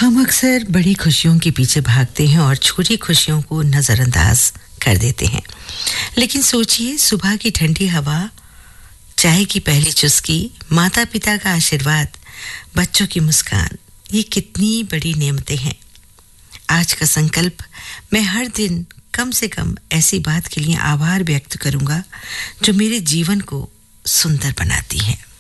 हम अक्सर बड़ी खुशियों के पीछे भागते हैं और छोटी खुशियों को नज़रअंदाज कर देते हैं। लेकिन सोचिए, सुबह की ठंडी हवा, चाय की पहली चुस्की, माता-पिता का आशीर्वाद, बच्चों की मुस्कान, ये कितनी बड़ी नेमतें हैं। आज का संकल्प, मैं हर दिन कम से कम ऐसी बात के लिए आभार व्यक्त करूंगा जो मेरे जीवन को सुंदर बनाती है।